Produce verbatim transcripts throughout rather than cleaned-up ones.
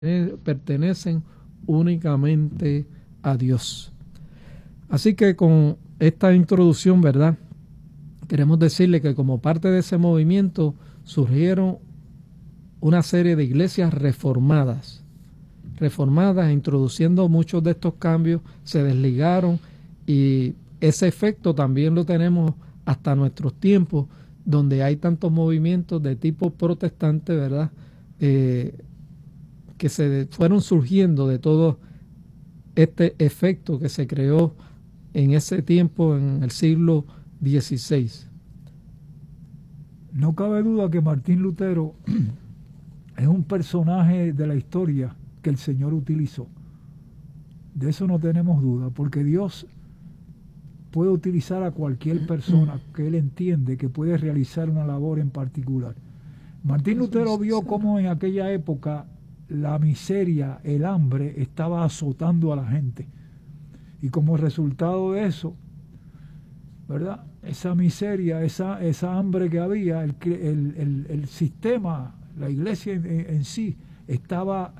pertenecen únicamente a Dios. Así que con esta introducción, ¿verdad?, queremos decirle que como parte de ese movimiento surgieron una serie de iglesias reformadas, reformadas, introduciendo muchos de estos cambios, se desligaron, y ese efecto también lo tenemos hasta nuestros tiempos, donde hay tantos movimientos de tipo protestante, ¿verdad?, eh, que se fueron surgiendo de todo este efecto que se creó en ese tiempo, en el siglo dieciséis. No cabe duda que Martín Lutero es un personaje de la historia que el Señor utilizó. De eso no tenemos duda, porque Dios puede utilizar a cualquier persona que Él entiende que puede realizar una labor en particular. Martín Lutero vio cómo en aquella época la miseria, el hambre, estaba azotando a la gente. Y como resultado de eso, ¿verdad?, esa miseria, esa, esa hambre que había, el, el, el, el sistema, la iglesia en, en sí, estaba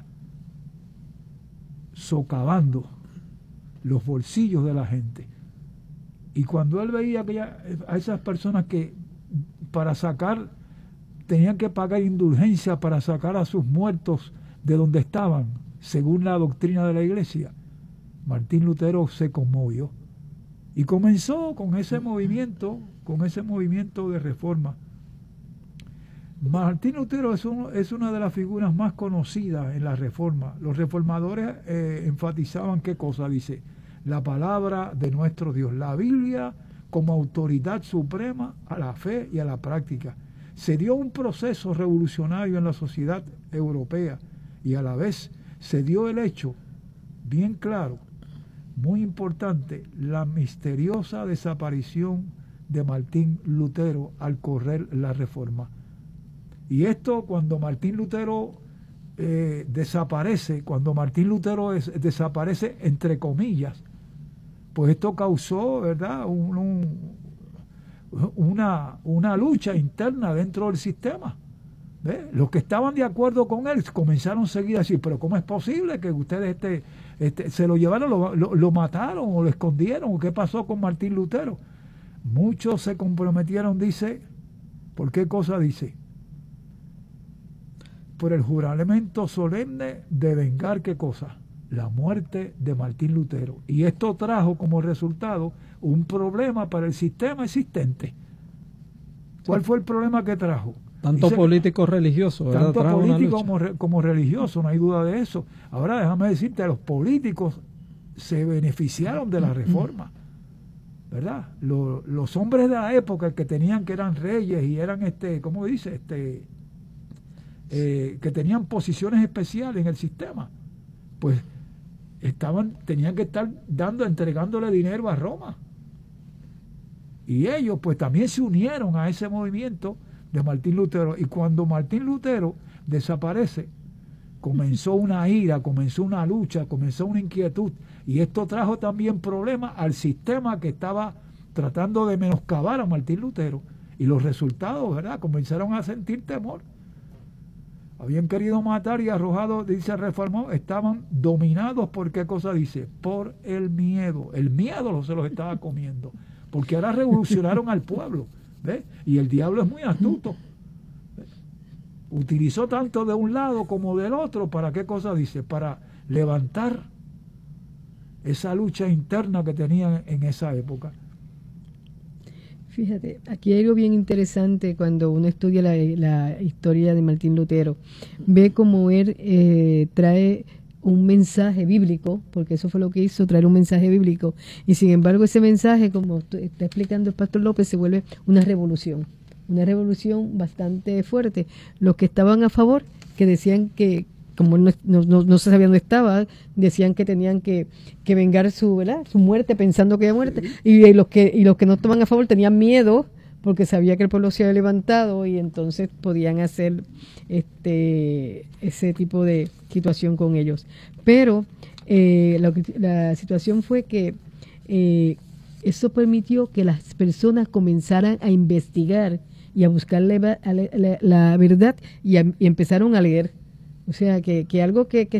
socavando los bolsillos de la gente. Y cuando él veía que ya, a esas personas que para sacar, tenían que pagar indulgencia para sacar a sus muertos de donde estaban, según la doctrina de la iglesia, Martín Lutero se conmovió y comenzó con ese movimiento, con ese movimiento de reforma. Martín Lutero es, un, es una de las figuras más conocidas en la reforma. Los reformadores eh, enfatizaban qué cosa, dice, la palabra de nuestro Dios, la Biblia como autoridad suprema a la fe y a la práctica. Se dio un proceso revolucionario en la sociedad europea y a la vez se dio el hecho bien claro, muy importante, la misteriosa desaparición de Martín Lutero al correr la reforma. Y esto, cuando Martín Lutero eh, desaparece, cuando Martín Lutero es, desaparece entre comillas, pues esto causó, ¿verdad?, un, un, una, una lucha interna dentro del sistema. ¿Ve? Los que estaban de acuerdo con él comenzaron a seguir así, pero ¿cómo es posible que ustedes este, este, se lo llevaron, lo, lo, lo mataron o lo escondieron? ¿O qué pasó con Martín Lutero? Muchos se comprometieron, dice, ¿por qué cosa dice? Por el juramento solemne de vengar, ¿qué cosa? La muerte de Martín Lutero. Y esto trajo como resultado un problema para el sistema existente. ¿Cuál fue el problema que trajo? Tanto Dice, político religioso, ¿verdad? Tanto político como, como religioso, no hay duda de eso. Ahora déjame decirte, los políticos se beneficiaron de la reforma, ¿verdad? Los, los hombres de la época que tenían, que eran reyes y eran, este, ¿cómo dice? Este, eh, que tenían posiciones especiales en el sistema, pues estaban, tenían que estar dando, entregándole dinero a Roma. Y ellos pues también se unieron a ese movimiento de Martín Lutero. Y cuando Martín Lutero desaparece, comenzó una ira, comenzó una lucha, comenzó una inquietud, y esto trajo también problemas al sistema que estaba tratando de menoscabar a Martín Lutero, y los resultados, ¿verdad?, comenzaron a sentir temor. Habían querido matar y arrojado, dice el reformador, estaban dominados por qué cosa dice, por el miedo. El miedo se los estaba comiendo, porque ahora revolucionaron al pueblo. ¿Ve? Y el diablo es muy astuto. ¿Ve? Utilizó tanto de un lado como del otro, ¿para qué cosa dice? Para levantar esa lucha interna que tenían en esa época. Fíjate, aquí hay algo bien interesante cuando uno estudia la, la historia de Martín Lutero. Ve cómo él eh, trae un mensaje bíblico, porque eso fue lo que hizo, traer un mensaje bíblico, y sin embargo ese mensaje, como está explicando el pastor López, se vuelve una revolución, una revolución bastante fuerte. Los que estaban a favor, que decían que, como no, no, no, no se sabía dónde estaba, decían que tenían que, que vengar su, ¿verdad?, su muerte, pensando que era muerte, y, y los que y los que no estaban a favor tenían miedo, porque sabía que el pueblo se había levantado y entonces podían hacer este ese tipo de situación con ellos. Pero eh, la, la situación fue que eh, eso permitió que las personas comenzaran a investigar y a buscar la, la, la, la verdad y, a, y empezaron a leer. O sea, que, que algo que, que